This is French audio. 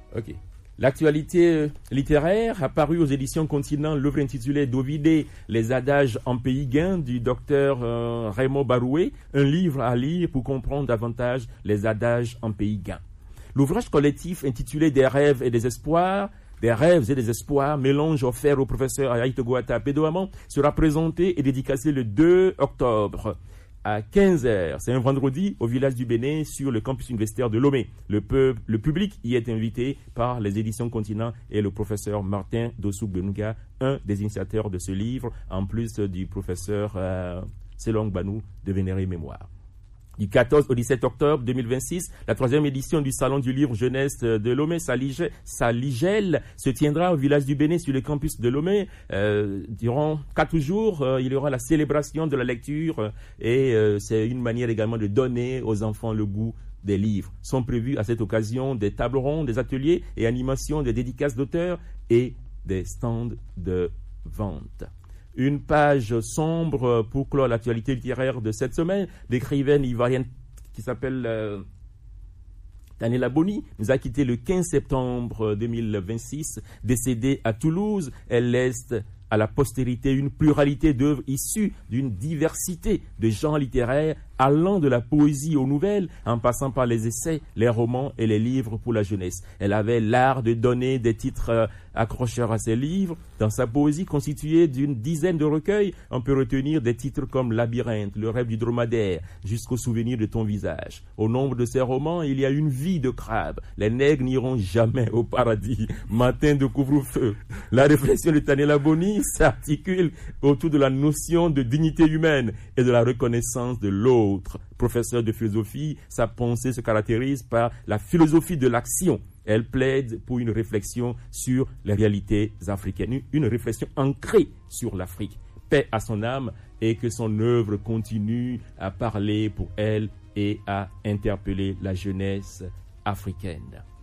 Ok. L'actualité littéraire a paru aux éditions Continent, l'œuvre intitulée D'Ovidé, les adages en pays gain du docteur Raymond Baroué, un livre à lire pour comprendre davantage les adages en pays gain. L'ouvrage collectif intitulé Des rêves et des espoirs, mélange offert au professeur Aït Goata Pédoamon, sera présenté et dédicacé le 2 octobre. À 15h, c'est un vendredi, au village du Bénin, sur le campus universitaire de Lomé. Le public y est invité par les éditions Continent et le professeur Martin Dossou-Benouga, un des initiateurs de ce livre, en plus du professeur Selong Banou de Vénéré Mémoire. Du 14 au 17 octobre 2026, la 3e édition du Salon du Livre Jeunesse de Lomé, Saligel, se tiendra au village du Bénin sur le campus de Lomé. Durant 4 jours, il y aura la célébration de la lecture et c'est une manière également de donner aux enfants le goût des livres. Sont prévus à cette occasion des tables rondes, des ateliers et animations, des dédicaces d'auteurs et des stands de vente. Une page sombre pour clore l'actualité littéraire de cette semaine. L'écrivaine ivoirienne qui s'appelle Tanella Boni nous a quitté le 15 septembre 2026, décédée à Toulouse. Elle laisse à la postérité une pluralité d'œuvres issues d'une diversité de genres littéraires allant de la poésie aux nouvelles, en passant par les essais, les romans et les livres pour la jeunesse. Elle avait l'art de donner des titres accrocheurs à ses livres. Dans sa poésie constituée d'une dizaine de recueils, on peut retenir des titres comme Labyrinthe, Le rêve du dromadaire, jusqu'au souvenir de ton visage. Au nombre de ses romans, il y a Une vie de crabe, Les nègres n'iront jamais au paradis, Matin de couvre-feu. La réflexion de Tanella Boni s'articule autour de la notion de dignité humaine et de la reconnaissance de l'autre. Professeur de philosophie, sa pensée se caractérise par la philosophie de l'action. Elle plaide pour une réflexion sur les réalités africaines, une réflexion ancrée sur l'Afrique. Paix à son âme et que son œuvre continue à parler pour elle et à interpeller la jeunesse africaine.